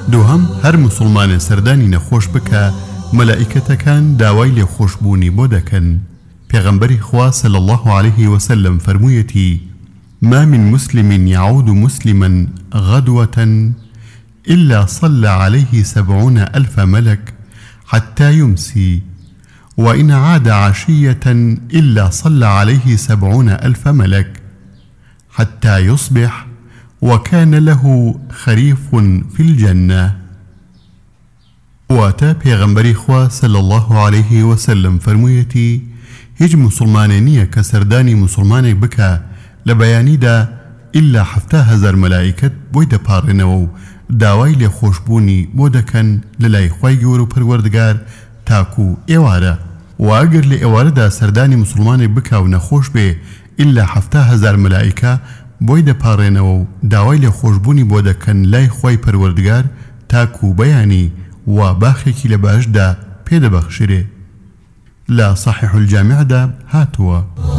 دووهەم هەر مسلمانە سەردانی نەخۆش بکە مەلائیکەتەکان داوای لێخۆشبوونی بۆ دەکەن. پێغەمبەری خوا صلی الله عليه وسلم فەرموویەتی: ما من مسلم يعود مسلما غدوة إلا صلى عليه 70,000 ملك حتى يمسي، وإن عاد عشية إلا صلى عليه 70,000 ملك حتى يصبح، وكان له خريف في الجنة. واتا پیغمبری خوا صلی الله عليه وسلم فرمویەتی: هیچ مسلمانێ نییە کە سەردانی مسلمانێک بکە لە بەیانیدا ئللا 70,000 مەلایکەت بۆی دەپاڕێنەوە و داوای لێخۆشبوونی بۆ دەکەن لە لای خوای گەورە و پەروەردگار تاکو ئێوارە. و ئەگەر لە ئێوارەدا سەردانی مسلمانێک بکە و نەخۆش بێ ئللا 70,000 مەلایکە بۆی دەپاڕێنەوە و داوای لێخۆشبوونی بۆ دەکەن لای خوای پەروەردگار تاکو بەیانی و باخێکی لە باشدا پێدەبەخشرێ. لا صحيح الجامع دا هاتوا.